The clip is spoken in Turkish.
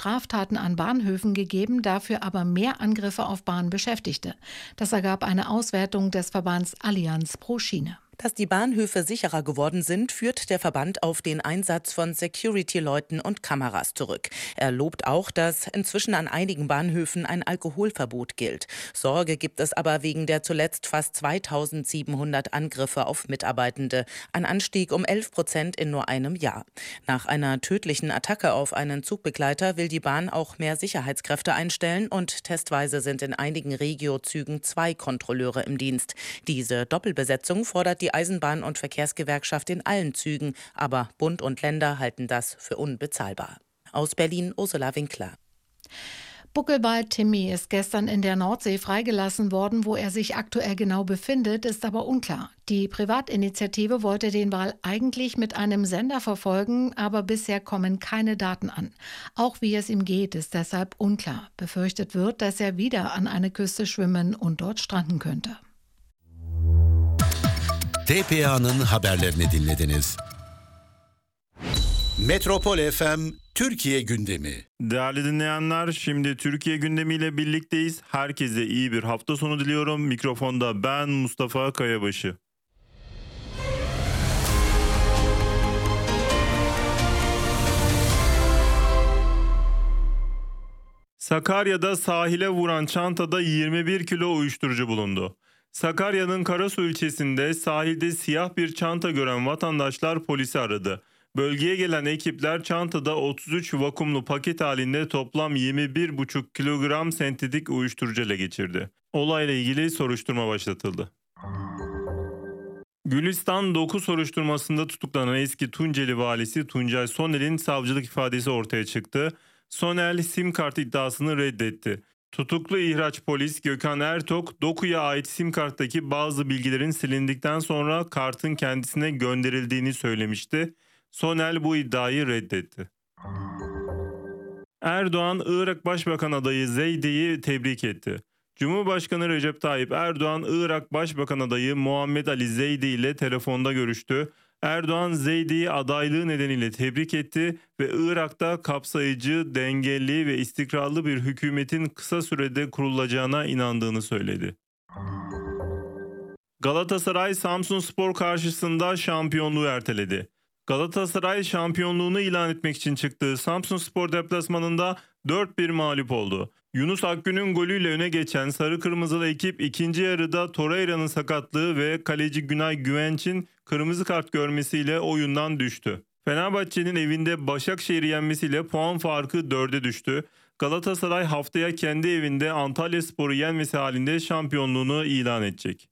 Straftaten an Bahnhöfen gegeben, dafür aber mehr Angriffe auf Bahnbeschäftigte. Das ergab eine Auswertung des Verbands Allianz pro Schiene. Dass die Bahnhöfe sicherer geworden sind, führt der Verband auf den Einsatz von Security-Leuten und Kameras zurück. Er lobt auch, dass inzwischen an einigen Bahnhöfen ein Alkoholverbot gilt. Sorge gibt es aber wegen der zuletzt fast 2700 Angriffe auf Mitarbeitende. Ein Anstieg um 11% in nur einem Jahr. Nach einer tödlichen Attacke auf einen Zugbegleiter will die Bahn auch mehr Sicherheitskräfte einstellen und testweise sind in einigen Regio-Zügen 2 Kontrolleure im Dienst. Diese Doppelbesetzung fordert die Eisenbahn- und Verkehrsgewerkschaft in allen Zügen, aber Bund und Länder halten das für unbezahlbar. Aus Berlin Ursula Winkler. Buckelwal Timmy ist gestern in der Nordsee freigelassen worden. Wo er sich aktuell genau befindet, ist aber unklar. Die Privatinitiative wollte den Wal eigentlich mit einem Sender verfolgen, aber bisher kommen keine Daten an. Auch wie es ihm geht, ist deshalb unklar. Befürchtet wird, dass er wieder an eine Küste schwimmen und dort stranden könnte. TPA'nın haberlerini dinlediniz. Metropol FM Türkiye gündemi. Değerli dinleyenler, şimdi Türkiye gündemiyle birlikteyiz. Herkese iyi bir hafta sonu diliyorum. Mikrofonda ben Mustafa Kayabaşı. Sakarya'da sahile vuran çantada 21 kilo uyuşturucu bulundu. Sakarya'nın Karasu ilçesinde sahilde siyah bir çanta gören vatandaşlar polisi aradı. Bölgeye gelen ekipler çantada 33 vakumlu paket halinde toplam 21,5 kilogram sentetik uyuşturucu ele geçirdi. Olayla ilgili soruşturma başlatıldı. Gülistan Doku soruşturmasında tutuklanan eski Tunceli valisi Tuncay Soner'in savcılık ifadesi ortaya çıktı. Soner sim kart iddiasını reddetti. Tutuklu ihraç polis Gökhan Ertok, Doku'ya ait sim karttaki bazı bilgilerin silindikten sonra kartın kendisine gönderildiğini söylemişti. Soner bu iddiayı reddetti. Erdoğan, Irak Başbakan adayı Zeydi'yi tebrik etti. Cumhurbaşkanı Recep Tayyip Erdoğan, Irak Başbakan adayı Muhammed Ali Zeydi ile telefonda görüştü. Erdoğan, Zeydi'yi adaylığı nedeniyle tebrik etti ve Irak'ta kapsayıcı, dengeli ve istikrarlı bir hükümetin kısa sürede kurulacağına inandığını söyledi. Galatasaray, Samsunspor karşısında şampiyonluğu erteledi. Galatasaray şampiyonluğunu ilan etmek için çıktığı Samsunspor deplasmanında 4-1 mağlup oldu. Yunus Akgün'ün golüyle öne geçen sarı kırmızılı ekip ikinci yarıda Torreira'nın sakatlığı ve kaleci Günay Güvenç'in kırmızı kart görmesiyle oyundan düştü. Fenerbahçe'nin evinde Başakşehir'i yenmesiyle puan farkı 4'e düştü. Galatasaray haftaya kendi evinde Antalyaspor'u yenmesi halinde şampiyonluğunu ilan edecek.